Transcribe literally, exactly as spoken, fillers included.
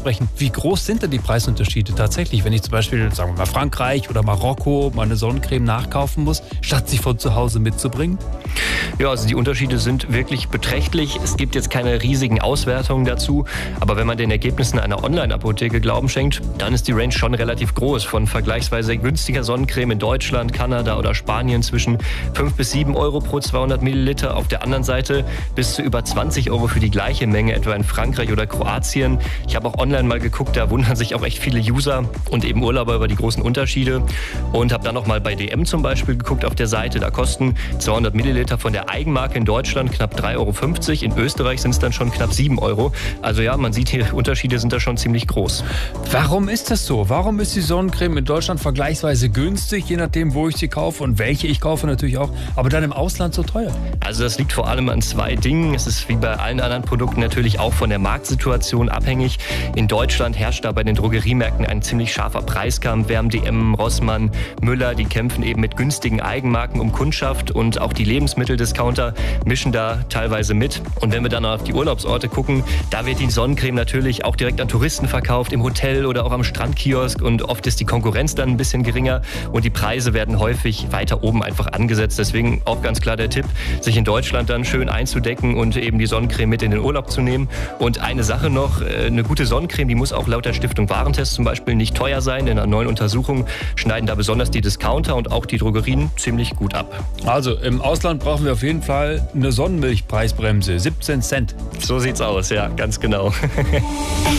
sprechen. Wie groß sind denn die Preisunterschiede tatsächlich, wenn ich zum Beispiel, sagen wir mal, Frankreich oder Marokko meine Sonnencreme nachkaufen muss, statt sie von zu Hause mitzubringen? Ja, also die Unterschiede sind wirklich beträchtlich. Es gibt jetzt keine riesigen Auswertungen dazu, aber wenn man den Ergebnissen einer Online-Apotheke Glauben schenkt, dann ist die Range schon relativ groß. Von vergleichsweise günstiger Sonnencreme in Deutschland, Kanada oder Spanien zwischen fünf bis sieben Euro pro zweihundert Milliliter. Auf der anderen Seite bis zu über zwanzig Euro für die gleiche Menge, etwa in Frankreich oder Kroatien. Ich habe auch online mal geguckt, da wundern sich auch echt viele User und eben Urlauber über die großen Unterschiede. Und habe dann noch mal bei D M zum Beispiel geguckt auf der Seite. Da kosten zweihundert Milliliter von der Eigenmarke in Deutschland knapp drei Euro fünfzig. In Österreich sind es dann schon knapp sieben Euro. Also ja, man sieht, die Unterschiede sind da schon ziemlich groß. Warum ist das so? Warum ist die Sonnencreme in Deutschland vergleichsweise günstig, je nachdem, wo ich sie kaufe und welche ich kaufe natürlich auch, aber dann im Ausland so teuer? Also das liegt vor allem an zwei Dingen. Es ist wie bei allen anderen Produkten natürlich auch von der Marktsituation abhängig. In Deutschland herrscht da bei den Drogeriemärkten ein ziemlich scharfer Preiskampf. Wir haben D M, Rossmann, Müller, die kämpfen eben mit günstigen Eigenmarken um Kundschaft und auch die Lebensmitteldiscounter mischen da teilweise mit. Und wenn wir dann auf die Urlaubsorte gucken, da wird die Sonnencreme natürlich auch direkt an Touristen verkauft, im Hotel oder auch am Strandkiosk und oft ist die Konkurrenz dann ein bisschen geringer und die Preise werden häufig weiter oben einfach angesetzt. Deswegen auch ganz klar der Tipp, sich in Deutschland dann schön einzudecken und eben die Sonnencreme mit in den Urlaub zu nehmen. Und eine Sache noch, eine gute Sonnencreme, die muss auch laut der Stiftung Warentest zum Beispiel nicht teuer sein. In einer neuen Untersuchung schneiden da besonders die Discounter und auch die Drogerien ziemlich gut ab. Also im Ausland brauchen wir auf jeden Fall eine Sonnenmilchpreisbremse, siebzehn Cent. So sieht's aus, ja, ganz genau.